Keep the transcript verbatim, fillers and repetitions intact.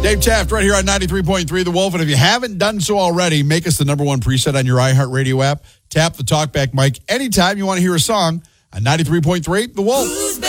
Dave Taft right here on ninety-three point three The Wolf. And if you haven't done so already, make us the number one preset on your iHeartRadio app. Tap the talkback mic anytime you want to hear a song on ninety-three point three The Wolf.